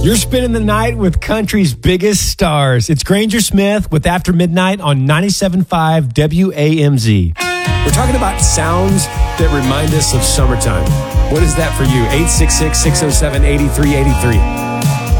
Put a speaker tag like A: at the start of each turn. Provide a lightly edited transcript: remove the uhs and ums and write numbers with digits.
A: You're spending the night with country's biggest stars. It's Granger Smith with After Midnight on 97.5 WAMZ. We're talking about sounds that remind us of summertime. What is that for you? 866-607-8383.